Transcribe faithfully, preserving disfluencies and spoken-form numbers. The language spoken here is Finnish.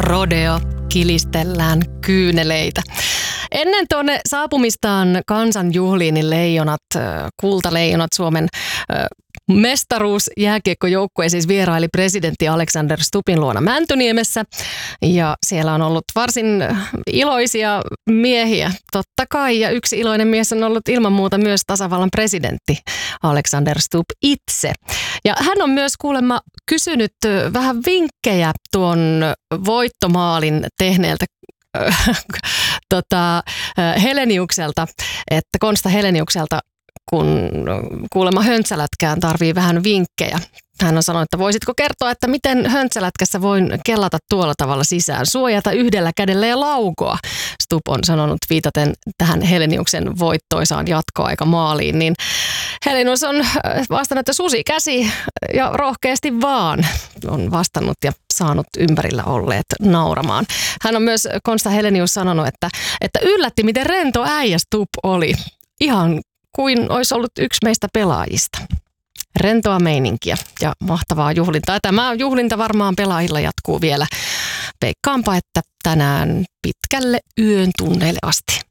Rodeo, kilistellään kyyneleitä. Ennen tuonne saapumistaan kansanjuhliin niin leijonat, kultaleijonat Suomen mestaruusjääkiekkojoukkueen siis vieraili presidentti Alexander Stubbin luona Mäntyniemessä. Ja siellä on ollut varsin iloisia miehiä, totta kai. Ja yksi iloinen mies on ollut ilman muuta myös tasavallan presidentti Alexander Stubb itse. Ja hän on myös kuulemma kysynyt vähän vinkkejä tuon voittomaalin tehneeltä tota, Heleniukselta, että Konsta Heleniukselta, kun kuulemma höntsälätkään tarvii vähän vinkkejä. Hän on sanonut, että voisitko kertoa, että miten höntsälätkässä voin kellata tuolla tavalla sisään, suojata yhdellä kädellä ja laukoa. Stubb on sanonut viitaten tähän Heleniuksen voittoisaan jatkoaikamaaliin, niin Helenius on vastannut, että susi käsi ja rohkeasti vaan on vastannut ja saanut ympärillä olleet nauramaan. Hän on myös Konsta Helenius sanonut, että, että yllätti miten rento äijä Stubb oli. Ihan kuin olisi ollut yksi meistä pelaajista. Rentoa meininkiä ja mahtavaa juhlintaa. Tämä juhlinta varmaan pelaajilla jatkuu vielä. Veikkaanpa, että tänään pitkälle yön tunneille asti.